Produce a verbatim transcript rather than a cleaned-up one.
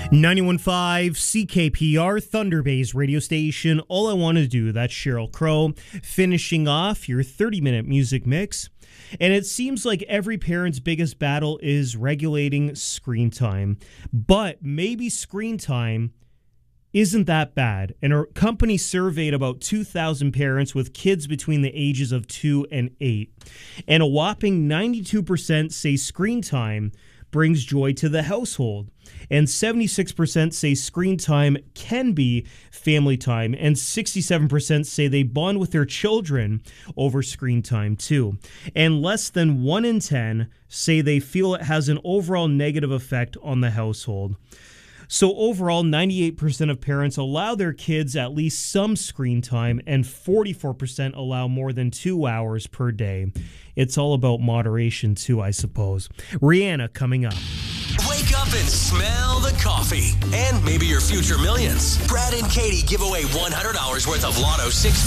ninety-one point five C K P R, Thunder Bay's radio station. All I Want to Do, that's Sheryl Crow, finishing off your thirty-minute music mix. And it seems like every parent's biggest battle is regulating screen time. But maybe screen time isn't that bad. And our company surveyed about two thousand parents with kids between the ages of two and eight. And a whopping ninety-two percent say screen time brings joy to the household. And seventy-six percent say screen time can be family time. And sixty-seven percent say they bond with their children over screen time too. And less than one in ten say they feel it has an overall negative effect on the household. So overall, ninety-eight percent of parents allow their kids at least some screen time, and forty-four percent allow more than two hours per day. It's all about moderation too, I suppose. Rihanna coming up. Wake up and smell the coffee. And maybe your future millions. Brad and Katie give away one hundred dollars worth of Lotto six